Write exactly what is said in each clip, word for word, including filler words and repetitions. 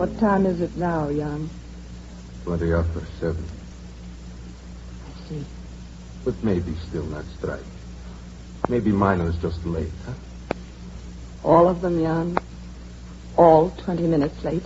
What time is it now, Jan? Twenty after seven. I see. But maybe still not strike. Maybe mine was just late, huh? All of them, Jan. All twenty minutes late.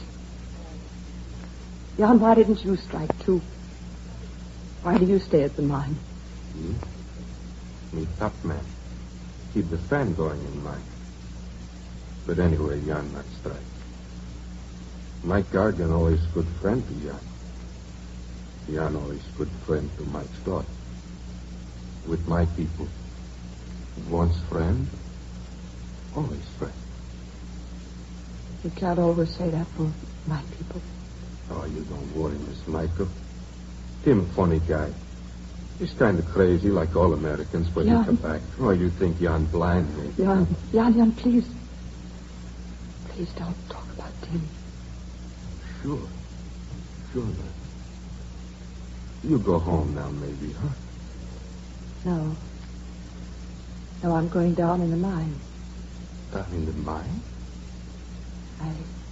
Jan, why didn't you strike too? Why do you stay at the mine? Me? Me tough man. Keep the fan going in mine. But anyway, Jan not strike. Mike Gargan always good friend to Jan. Jan always good friend to Mike Scott. With my people, once friend, always friend. You can't always say that for my people. Oh, you don't worry, Miss Michael. Tim, funny guy. He's kind of crazy, like all Americans, but Jan. he come back. Oh, you think Jan blind me? Jan, Jan, Jan, please. Please don't talk about Tim. Sure. Sure, man. You go home now, maybe, huh? No. No, I'm going down in the mine. Down in the mine? I...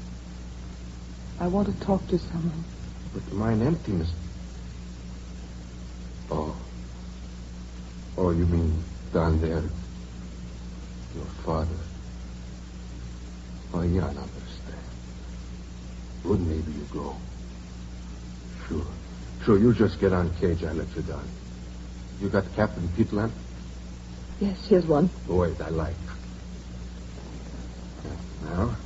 I want to talk to someone. But mine empty, Miss... Oh. Oh, you mean down there? Your father. Oh, yeah, I understand. Good, maybe you go. Sure. Sure, you just get on cage, I'll let you down. You got Captain Pete lamp? Yes, here's one. Oh, wait, I like. Now?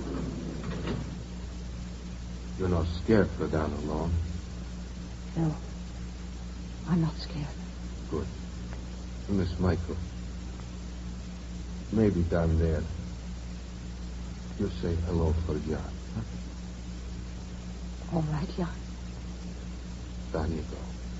You're not scared for down alone? No. I'm not scared. Good. Miss Michael, maybe down there, you say hello for Jan, huh? All right, Jan. Down you go.